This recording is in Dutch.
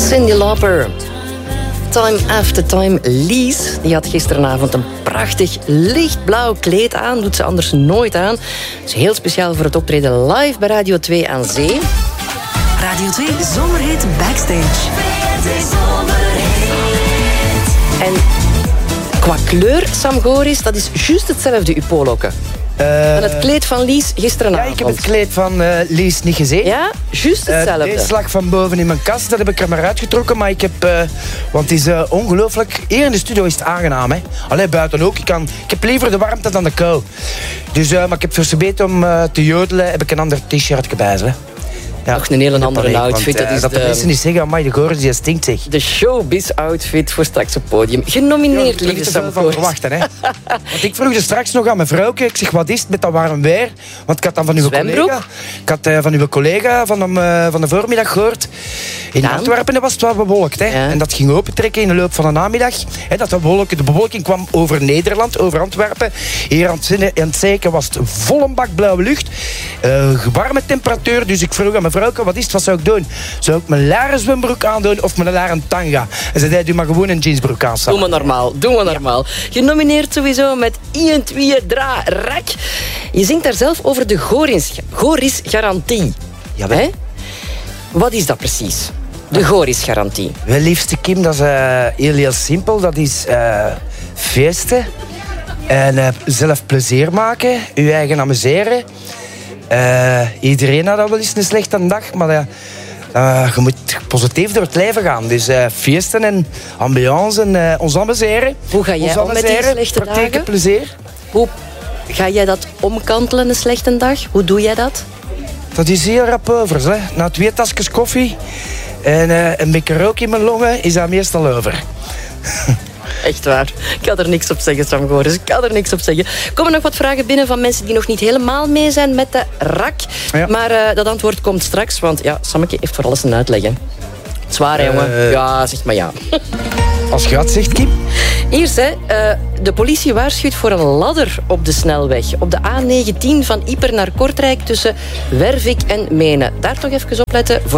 Cyndi Lauper. Time after time. Lies, die had gisteravond een prachtig lichtblauw kleed aan. Doet ze anders nooit aan. Dat is heel speciaal voor het optreden live bij Radio 2 aan Zee. Radio 2 Zomerhit Backstage. En qua kleur, Sam Goris, dat is juist hetzelfde, uw polokken. En het kleed van Lies gisteravond. Ja, ik heb het kleed van Lies niet gezien. Ja, juist hetzelfde. Deze lag van boven in mijn kast, dat heb ik er maar uitgetrokken. Maar ik heb, want het is ongelooflijk. Hier in de studio is het aangenaam, hè. Allee, buiten ook. Ik heb liever de warmte dan de kou. Dus, maar ik heb versbeten om te jodelen, heb ik een ander t-shirtje bij ze. Ja, nog een hele andere outfit. Want, dat de mensen niet zeggen, amai, de Goris, die stinkt zich. De showbiz-outfit voor straks op podium. Genomineerd, lieve Sam van verwachten, hè. Want ik vroeg er straks nog aan mijn vrouwke. Ik zeg, wat is het met dat warm weer? Want ik had dan van uw collega... Ik had van uw collega van de voormiddag gehoord. In Antwerpen was het wel bewolkt, hè. Ja. En dat ging opentrekken in de loop van de namiddag. Hè, dat de bewolking kwam over Nederland, over Antwerpen. Hier aan het Zeiken was het vol een bak blauwe lucht. Warme temperatuur. Dus ik vroeg aan mijn vrouwke, wat is het? Wat zou ik doen? Zou ik mijn laren zwembroek aandoen of mijn laren tanga? En ze zei, doe maar gewoon een jeansbroek aan. Doe maar normaal. Genomineerd sowieso met 1, 2, 3, rak. Je zingt daar zelf over de Goris-garantie. Ja, hè? Wat is dat precies? De Goris-garantie. Wel, liefste Kim, dat is heel simpel. Dat is feesten en zelf plezier maken, je eigen amuseren. Iedereen had al wel eens een slechte dag, maar je moet positief door het leven gaan. Dus feesten en ambiance en ons amuseren. Hoe ga jij om met die slechte dagen? Plezier. Hoe ga jij dat omkantelen, een slechte dag? Hoe doe jij dat? Dat is heel rap over. Hè. Na 2 tasjes koffie en een beetje rook in mijn longen is dat meestal over. Echt waar. Ik kan er niks op zeggen, Sam Goris. Ik kan er niks op zeggen. Er komen nog wat vragen binnen van mensen die nog niet helemaal mee zijn met de rak. Ja. Maar dat antwoord komt straks, want ja, Sammeke heeft voor alles een uitleg. Hè. Zwaar, jongen. Ja, zeg maar ja. Als je het zegt, Kim. Eerst, de politie waarschuwt voor een ladder op de snelweg. Op de A19 van Ieper naar Kortrijk tussen Wervik en Menen. Daar toch even op letten.